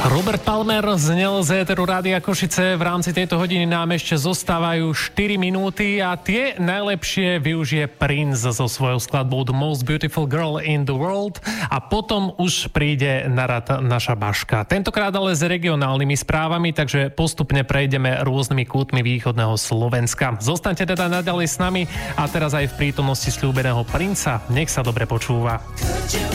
Robert Palmer znel z éteru Rádia Košice. V rámci tejto hodiny nám ešte zostávajú 4 minúty a tie najlepšie využije Prince so svojou skladbou The Most Beautiful Girl in the World a potom už príde na rad naša Baška. Tentokrát ale s regionálnymi správami, takže postupne prejdeme rôznymi kútmi východného Slovenska. Zostaňte teda naďalej s nami a teraz aj v prítomnosti sľúbeného Princa. Nech sa dobre počúva.